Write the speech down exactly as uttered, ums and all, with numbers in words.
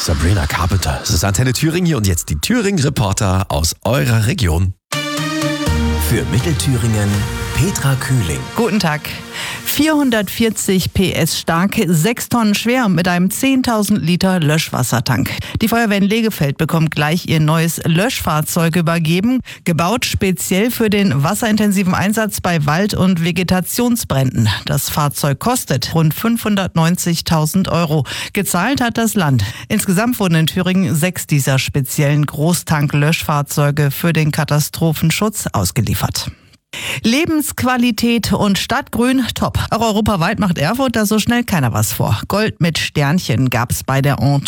Sabrina Carpenter. Es ist Antenne Thüringen hier und jetzt die Thüringen-Reporter aus eurer Region. Für Mittelthüringen Petra Kühling. Guten Tag. vierhundertvierzig P S stark, sechs Tonnen schwer und mit einem zehntausend Liter Löschwassertank. Die Feuerwehr in Legefeld bekommt gleich ihr neues Löschfahrzeug übergeben, gebaut speziell für den wasserintensiven Einsatz bei Wald- und Vegetationsbränden. Das Fahrzeug kostet rund fünfhundertneunzigtausend Euro. Gezahlt hat das Land. Insgesamt wurden in Thüringen sechs dieser speziellen Großtank-Löschfahrzeuge für den Katastrophenschutz ausgeliefert. Lebensqualität und Stadtgrün, top. Auch europaweit macht Erfurt da so schnell keiner was vor. Gold mit Sternchen gab's bei der